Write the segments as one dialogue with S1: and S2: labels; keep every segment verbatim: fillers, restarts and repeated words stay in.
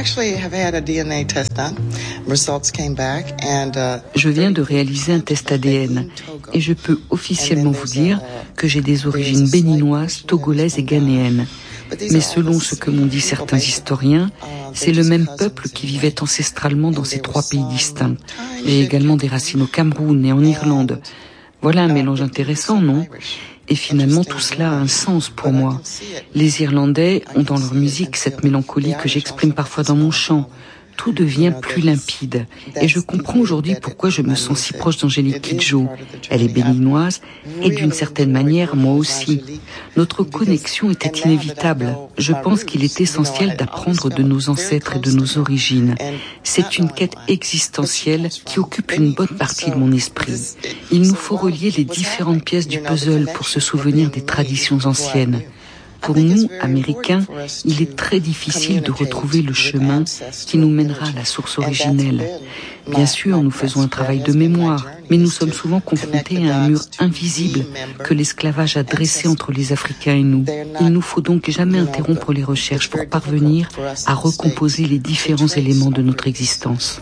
S1: Je viens de réaliser un test A D N et je peux officiellement vous dire que j'ai des origines béninoises, togolaises et ghanéennes. Mais selon ce que m'ont dit certains historiens, c'est le même peuple qui vivait ancestralement dans ces trois pays distincts. J'ai également des racines au Cameroun et en Irlande. Voilà un mélange intéressant, non ? Et finalement, tout cela a un sens pour moi. Les Irlandais ont dans leur musique cette mélancolie que j'exprime parfois dans mon chant. Tout devient plus limpide. Et je comprends aujourd'hui pourquoi je me sens si proche d'Angélique Kidjo. Elle est béninoise et d'une certaine manière, moi aussi. Notre connexion était inévitable. Je pense qu'il est essentiel d'apprendre de nos ancêtres et de nos origines. C'est une quête existentielle qui occupe une bonne partie de mon esprit. Il nous faut relier les différentes pièces du puzzle pour se souvenir des traditions anciennes. Pour nous, Américains, il est très difficile de retrouver le chemin qui nous mènera à la source originelle. Bien sûr, nous faisons un travail de mémoire, mais nous sommes souvent confrontés à un mur invisible que l'esclavage a dressé entre les Africains et nous. Il nous faut donc jamais interrompre les recherches pour parvenir à recomposer les différents éléments de notre existence.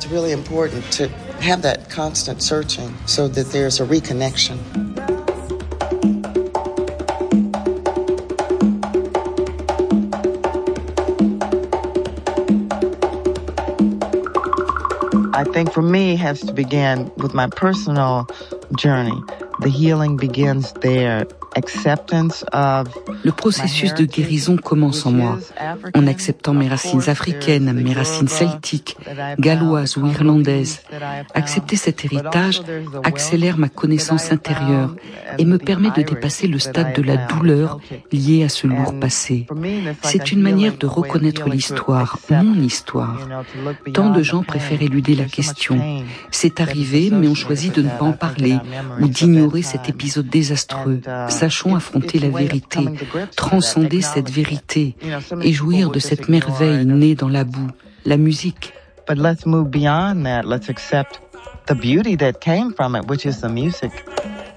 S2: I think for me it has to begin with my personal journey. The healing begins there. Acceptance of
S1: Le processus de guérison commence en moi, en acceptant mes racines africaines, mes racines celtiques, galloises ou irlandaises. Accepter cet héritage accélère ma connaissance intérieure et me permet de dépasser le stade de la douleur liée à ce lourd passé. C'est une manière de reconnaître l'histoire, mon histoire. Tant de gens préfèrent éluder la question. C'est arrivé, mais on choisit de ne pas en parler ou d'ignorer cet épisode désastreux. Sachons affronter la vérité, transcender cette vérité et jouir de cette merveille née dans la boue, la musique.
S2: But let's move beyond that. Let's accept the beauty that came from it, which is the music.